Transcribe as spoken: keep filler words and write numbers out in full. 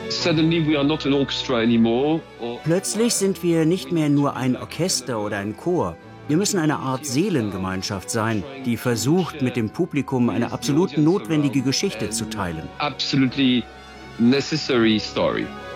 Suddenly we are not an orchestra anymore. Plötzlich sind wir nicht mehr nur ein Orchester oder ein Chor. Wir müssen eine Art Seelengemeinschaft sein, die versucht, mit dem Publikum eine absolut notwendige Geschichte zu teilen. Absolutely necessary story.